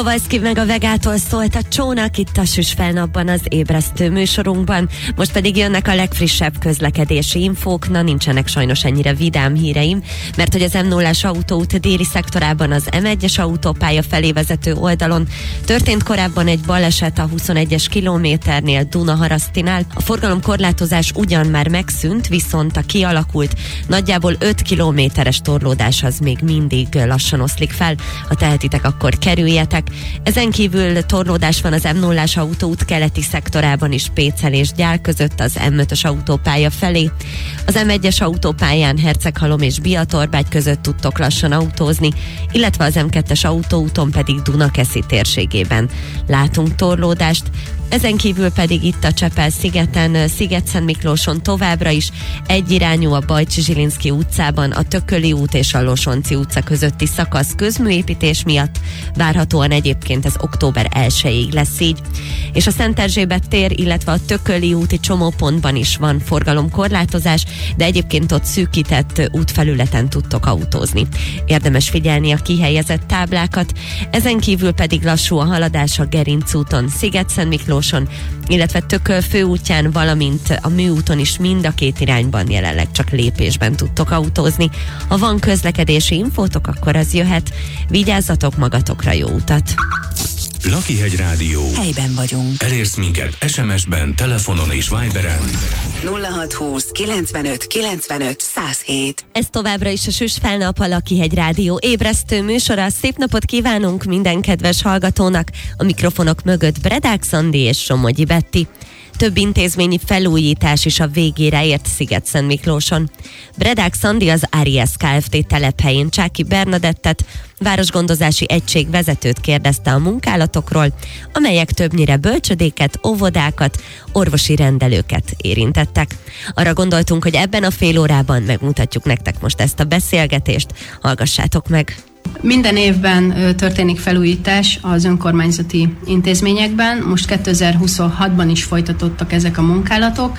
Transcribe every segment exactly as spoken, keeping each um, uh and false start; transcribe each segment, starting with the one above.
Kovalszki meg a Vegától szólt a Csónak itt a Süs Felnapban, az ébresztő műsorunkban. Most pedig jönnek a legfrissebb közlekedési infók. Na, nincsenek sajnos ennyire vidám híreim, mert hogy az M nullás autóút déli szektorában az M egyes autópálya felé vezető oldalon történt korábban egy baleset a huszonegyes kilométernél, Dunaharasztinál. A forgalomkorlátozás ugyan már megszűnt, viszont a kialakult nagyjából öt kilométeres torlódás az még mindig lassan oszlik fel. Ha tehetitek, akkor kerüljetek. Ezen kívül torlódás van az M nullás autóút keleti szektorában is, Pécel és Gyál között az M ötös autópálya felé. Az M egyes autópályán Herceghalom és Biatorbágy között tudtok lassan autózni, illetve az M kettes autóúton pedig Dunakeszi térségében látunk torlódást. Ezen kívül pedig itt a Csepel-szigeten, Sziget-Szentmiklóson továbbra is egyirányú a Bajcsy-Zsilinszky utcában, a Tököli út és a Losonci utca közötti szakasz közműépítés miatt, várhatóan egyébként ez október elsejéig lesz így. És a Szent Erzsébet tér, illetve a Tököli úti csomópontban is van forgalomkorlátozás, de egyébként ott szűkített útfelületen tudtok autózni. Érdemes figyelni a kihelyezett táblákat, ezen kívül pedig lassú a haladás a Gerinc úton, Sziget-Szentmiklós, illetve Tököl főútján, valamint a Műúton is mind a két irányban jelenleg csak lépésben tudtok autózni. Ha van közlekedési infótok, akkor az jöhet. Vigyázzatok magatokra, jó utat! Lakihegy Rádió. Helyben vagyunk. Elérsz minket es em es-ben, telefonon és Viberen. nulla hat húsz kilencvenöt kilencvenöt száz hét. Ez továbbra is a Süs Felnap, a Lakihegy Rádió ébresztő műsora. Szép napot kívánunk minden kedves hallgatónak. A mikrofonok mögött Bredák Szandi és Somogyi Betti. Több intézményi felújítás is a végére ért Sziget-Szentmiklóson. Bredák Szandi az Áriesz Kft. Telephelyén Csáky Bernadettet, városgondozási egység vezetőt kérdezte a munkálatokról, amelyek többnyire bölcsödéket, óvodákat, orvosi rendelőket érintettek. Arra gondoltunk, hogy ebben a fél órában megmutatjuk nektek most ezt a beszélgetést. Hallgassátok meg! Minden évben történik felújítás az önkormányzati intézményekben. Most kétezer-huszonhatban is folytatottak ezek a munkálatok.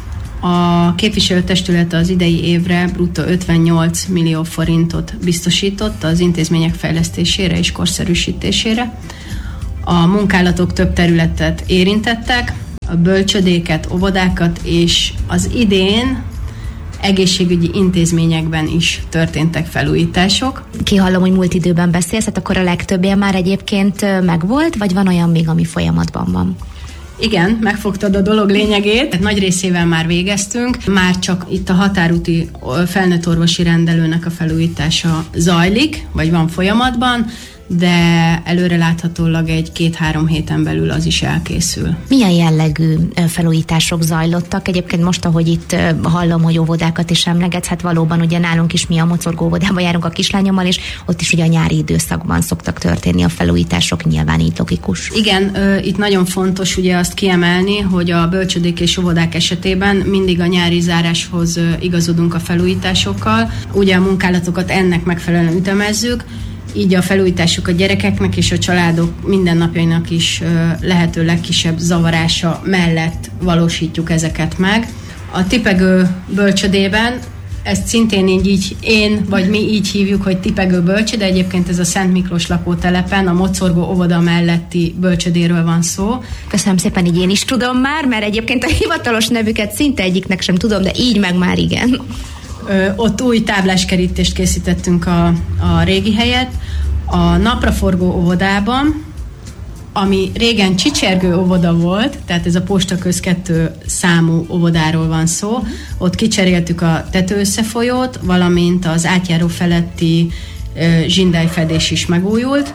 A képviselőtestület az idei évre bruttó ötvennyolc millió forintot biztosított az intézmények fejlesztésére és korszerűsítésére. A munkálatok több területet érintettek, a bölcsödéket, óvodákat, és az idén egészségügyi intézményekben is történtek felújítások. Kihallom, hogy múlt időben beszélsz, hát akkor a legtöbbje már egyébként megvolt, vagy van olyan még, ami folyamatban van? Igen, megfogtad a dolog lényegét. Nagy részével már végeztünk. Már csak itt a határúti felnőtt orvosi rendelőnek a felújítása zajlik, vagy van folyamatban, de előreláthatólag egy két-három héten belül az is elkészül. Milyen jellegű felújítások zajlottak? Egyébként most, ahogy itt hallom, hogy óvodákat is emlegetsz, hát valóban ugye nálunk is mi a mocorgó óvodába járunk a kislányommal, és ott is ugye a nyári időszakban szoktak történni a felújítások, nyilván így logikus. Igen, itt nagyon fontos ugye azt kiemelni, hogy a bölcsödék és óvodák esetében mindig a nyári záráshoz igazodunk a felújításokkal. Ugye a munkálatokat ennek megfelelően ütemezzük, így a felújításuk a gyerekeknek és a családok mindennapjainak is lehető legkisebb zavarása mellett valósítjuk ezeket meg. A tipegő bölcsödében, ezt szintén így, így én vagy mi így hívjuk, hogy tipegő bölcsöde, egyébként ez a Szent Miklós lakótelepen, a mocorgó óvoda melletti bölcsödéről van szó. Köszönöm szépen, így én is tudom már, mert egyébként a hivatalos nevüket szinte egyiknek sem tudom, de így meg már igen. Ö, ott új tábláskerítést készítettünk a, a régi helyet. A napraforgó óvodában, ami régen Csicsergő óvoda volt, tehát ez a Postaköz kettő számú óvodáról van szó, ott kicseréltük a tetőösszefolyót, valamint az átjáró feletti ö, zsindályfedés is megújult.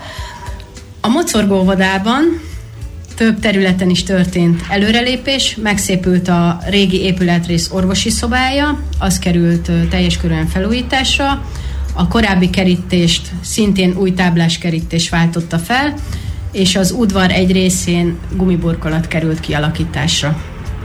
A mocorgó óvodában több területen is történt előrelépés, megszépült a régi épületrész orvosi szobája, az került teljes körűen felújításra, a korábbi kerítést szintén új táblás kerítés váltotta fel, és az udvar egy részén gumiburkolat került kialakításra.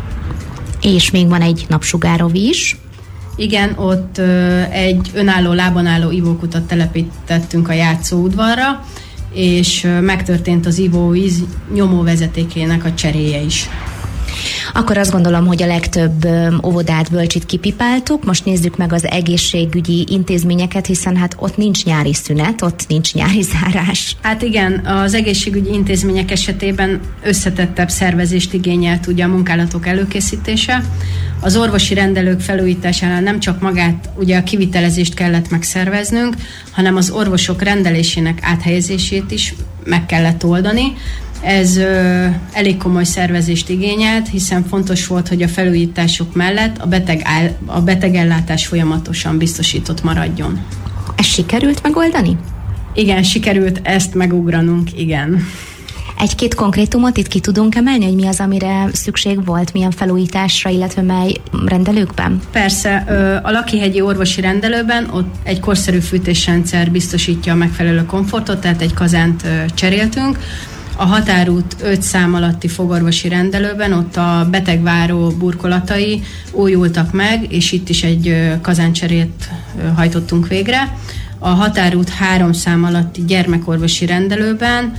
És még van egy napsugárov is. Igen, ott ö, egy önálló lábon álló ivókutat telepítettünk a játszóudvarra, és ö, megtörtént az ivóvíz nyomóvezetékének a cseréje is. Akkor azt gondolom, hogy a legtöbb óvodát, bölcsit kipipáltuk. Most nézzük meg az egészségügyi intézményeket, hiszen hát ott nincs nyári szünet, ott nincs nyári zárás. Hát igen, az egészségügyi intézmények esetében összetettebb szervezést igényelt ugye a munkálatok előkészítése. Az orvosi rendelők felújításánál nem csak magát, ugye a kivitelezést kellett megszerveznünk, hanem az orvosok rendelésének áthelyezését is meg kellett oldani. Ez ö, elég komoly szervezést igényelt, hiszen fontos volt, hogy a felújítások mellett a, beteg áll, a betegellátás folyamatosan biztosított maradjon. Ez sikerült megoldani? Igen, sikerült ezt megugranunk, igen. Egy-két konkrétumot itt ki tudunk emelni, hogy mi az, amire szükség volt, milyen felújításra, illetve mely rendelőkben? Persze, a Lakihegyi orvosi rendelőben ott egy korszerű fűtésrendszer biztosítja a megfelelő komfortot, tehát egy kazánt cseréltünk. A határút öt szám alatti fogorvosi rendelőben ott a betegváró burkolatai újultak meg, és itt is egy kazáncserét hajtottunk végre. A határút három szám alatti gyermekorvosi rendelőben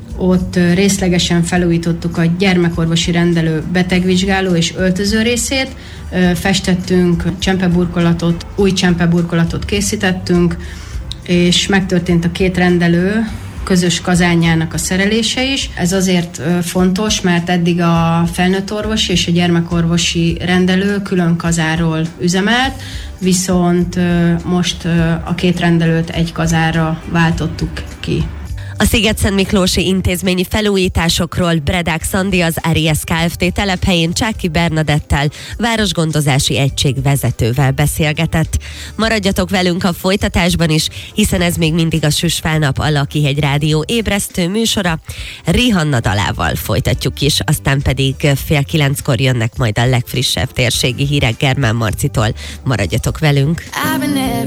ott részlegesen felújítottuk a gyermekorvosi rendelő betegvizsgáló és öltöző részét, festettünk csempeburkolatot, új csempeburkolatot készítettünk, és megtörtént a két rendelő közös kazánjának a szerelése is. Ez azért fontos, mert eddig a felnőtt orvosi és a gyermekorvosi rendelő külön kazáról üzemelt, viszont most a két rendelőt egy kazárra váltottuk ki. A Szigetszentmiklósi intézményi felújításokról Bredák Szandi, az Aries Kft. Telephelyén Csáki Bernadettel, városgondozási egység vezetővel beszélgetett. Maradjatok velünk a folytatásban is, hiszen ez még mindig a Süsfálnap, a Lakihegy Rádió ébresztő műsora. Rihanna dalával folytatjuk is, aztán pedig fél kilenckor jönnek majd a legfrissebb térségi hírek Germán Marcitól. Maradjatok velünk!